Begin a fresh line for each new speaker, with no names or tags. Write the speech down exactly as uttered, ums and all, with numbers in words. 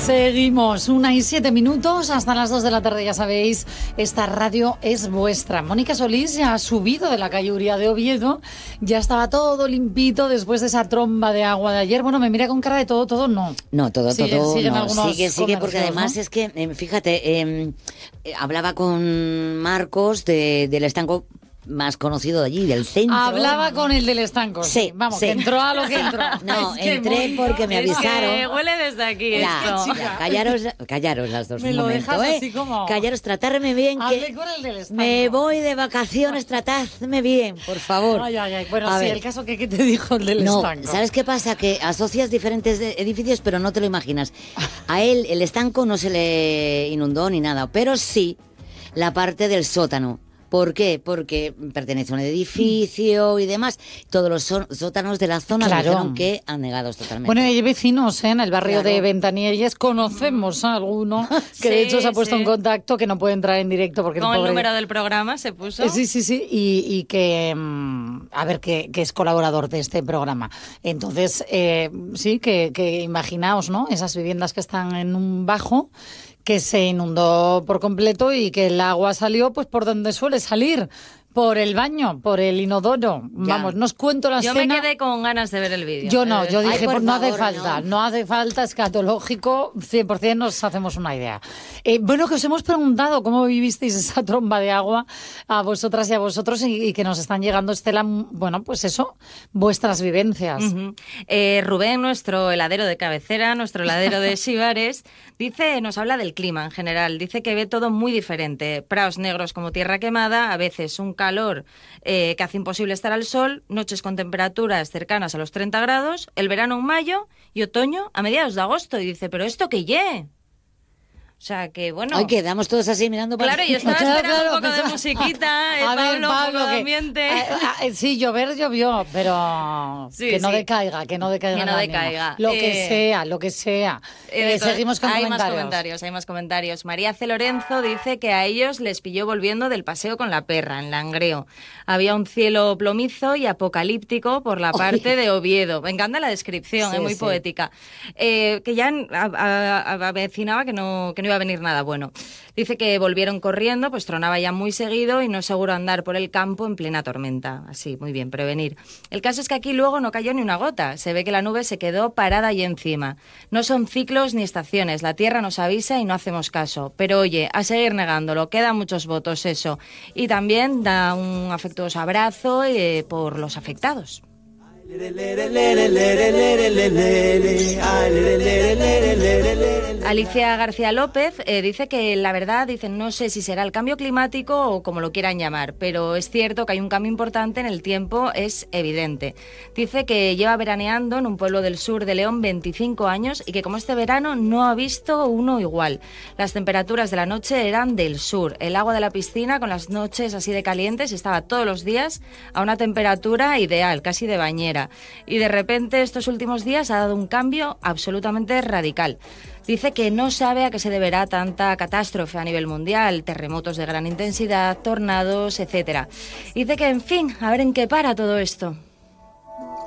Seguimos, una y siete minutos, hasta las dos de la tarde, ya sabéis, esta radio es vuestra. Mónica Solís ya ha subido de la calle Uría de Oviedo, ya estaba todo limpito después de esa tromba de agua de ayer. Bueno, me mira con cara de todo, todo no.
No, todo,
Siguen,
todo,
siguen
no,
algunos
sigue, sigue, porque además, ¿no? Es que, eh, fíjate, eh, eh, hablaba con Marcos de, del estanco más conocido de allí, del centro.
Hablaba con el del estanco.
Sí,
vamos,
sí.
que entró a lo que entró.
No,
es que
entré
Mónica,
porque me avisaron.
Es que huele desde aquí.
Ya,
esto.
ya, callaros, callaros las dos
Me
un
lo
momento,
dejas
¿eh?
así como...
Callaros, tratarme bien,
Hablé
que
con el del estanco.
me voy de vacaciones, tratadme bien, por favor.
Ay, ay, ay. Bueno,
A
sí,
ver.
el caso que ¿qué te dijo el del
No,
estanco?
¿sabes qué pasa? Que asocias diferentes de- edificios, pero no te lo imaginas. A él el estanco no se le inundó ni nada, pero sí la parte del sótano. ¿Por qué? Porque pertenece a un edificio y demás. Todos los so- sótanos de la zona
Claro.
dijeron que anegados totalmente.
Bueno, hay vecinos, ¿eh? En el barrio
Claro.
de Ventanielles, conocemos a alguno que de
Sí,
hecho se ha puesto
sí.
en contacto, que no puede entrar en directo porque
Con el
pobre-
número del programa se puso.
Eh, Sí, sí, sí, y, y que, mm, a ver, que, que es colaborador de este programa. Entonces, eh, sí, que, que imaginaos, ¿no? Esas viviendas que están en un bajo, que se inundó por completo y que el agua salió pues por donde suele salir, por el baño, por el inodoro.
Ya.
Vamos, no os cuento la
Yo
escena.
me quedé con ganas de ver el vídeo.
Yo no,
Eh,
yo
Ay,
dije,
por
pues no hace
favor,
falta,
no.
no. hace falta, escatológico, cien por ciento nos hacemos una idea. Eh, bueno, que os hemos preguntado cómo vivisteis esa tromba de agua a vosotras y a vosotros y, y que nos están llegando, Estela, bueno, pues eso, vuestras vivencias.
Ujú. Eh, Rubén, nuestro heladero de cabecera, nuestro heladero de Xivares, dice, nos habla del clima en general. Dice que ve todo muy diferente. Praos negros como tierra quemada, a veces un calor eh, que hace imposible estar al sol, noches con temperaturas cercanas a los treinta grados, el verano en mayo y otoño a mediados de agosto. Y dice, ¿pero esto qué ye? O sea, que bueno...
Ay, quedamos todos así mirando para
Claro, yo estaba
Claro,
esperando
claro,
un poco de
pensaba-
musiquita, eh,
A ver,
Pablo, un
Pablo,
poco de
que-
ambiente.
eh, eh, sí, llover llovió, pero
Sí,
que no
sí.
decaiga, que no decaiga
Que no
el ánimo.
decaiga.
Lo que
Eh,
sea, lo que sea.
Eh,
Eh,
de to-
seguimos con
hay
comentarios.
más comentarios, hay más comentarios. María C. Lorenzo dice que a ellos les pilló volviendo del paseo con la perra en Langreo. Había un cielo plomizo y apocalíptico por la parte de Oviedo. Me encanta la descripción,
Sí,
es muy
sí.
poética. Eh, que ya a- a- a- avecinaba que no, que no iba a venir nada bueno. Dice que volvieron corriendo, pues tronaba ya muy seguido y no es seguro andar por el campo en plena tormenta. Así, muy bien, prevenir. El caso es que aquí luego no cayó ni una gota. Se ve que la nube se quedó parada ahí encima. No son ciclos ni estaciones. La Tierra nos avisa y no hacemos caso. Pero oye, a seguir negándolo. Quedan muchos votos eso. Y también da un afectuoso abrazo eh, por los afectados. Alicia García López eh, dice que la verdad, dice, no sé si será el cambio climático o como lo quieran llamar, pero es cierto que hay un cambio importante en el tiempo, es evidente. Dice que lleva veraneando en un pueblo del sur de León veinticinco años y que como este verano no ha visto uno igual. Las temperaturas de la noche eran del sur. El agua de la piscina con las noches así de calientes estaba todos los días a una temperatura ideal, casi de bañera. Y de repente estos últimos días ha dado un cambio absolutamente radical. Dice que no sabe a qué se deberá tanta catástrofe a nivel mundial, terremotos de gran intensidad, tornados, etcétera. Dice que, en fin, a ver en qué para todo esto.